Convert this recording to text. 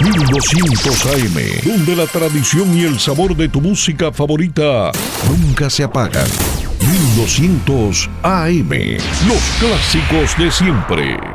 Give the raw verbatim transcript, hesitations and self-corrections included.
mil doscientos A M, donde la tradición y el sabor de tu música favorita nunca se apagan. mil doscientos A M, los clásicos de siempre.